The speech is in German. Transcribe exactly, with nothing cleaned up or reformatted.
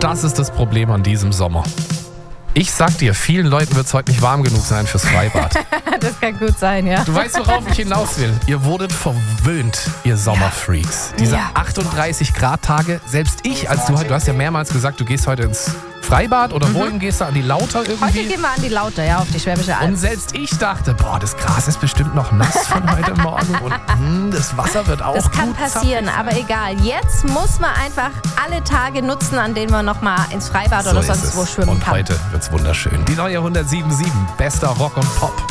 das ist das Problem an diesem Sommer. Ich sag dir, vielen Leuten wird es heute nicht warm genug sein fürs Freibad. Das kann gut sein, ja. Du weißt, worauf ich hinaus will. Ihr wurdet verwöhnt, ihr Sommerfreaks. Diese Ja. achtunddreißig Grad Tage, selbst ich, als du, du hast ja mehrmals gesagt, du gehst heute ins Freibad oder wohin gehst du? An die Lauter irgendwie? Heute gehen wir an die Lauter, ja, auf die Schwäbische Alb. Und selbst ich dachte, boah, das Gras ist bestimmt noch nass von heute Morgen und hm, das Wasser wird auch Das kann gut passieren, zappig. aber egal. Jetzt muss man einfach alle Tage nutzen, an denen man noch mal ins Freibad So oder ist sonst es. wo schwimmen und kann. heute wird's wunderschön. Die neue hundertsieben Komma sieben, bester Rock und Pop.